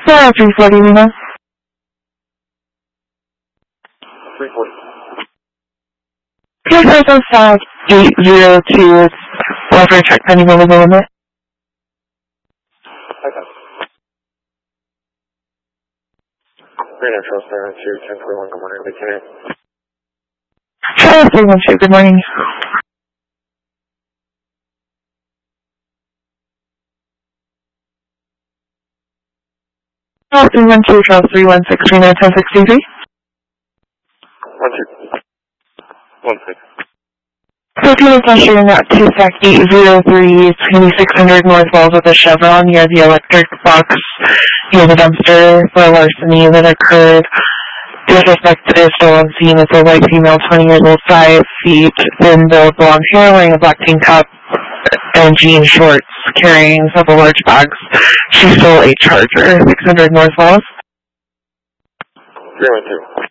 Yeah, 340 Lima. 340. Clear South 802. Welfare check pending over the limit. Okay. Reno Trail 702, 1041, good morning, Lieutenant. Charlie 312, good morning. Charlie 312, Charles 316, 1063. 1216. So if you look at your not 2 Sec 803, it's going to be 600 North Walls with a Chevron. You have the electric box. You have the dumpster for a larceny that occurred. The suspect is still on scene. It's a white female, 20 years old, 5 feet, thin build, blonde hair, wearing a black tank top and jean shorts, carrying several large bags. She stole a Charger, 600 North Walls. 312.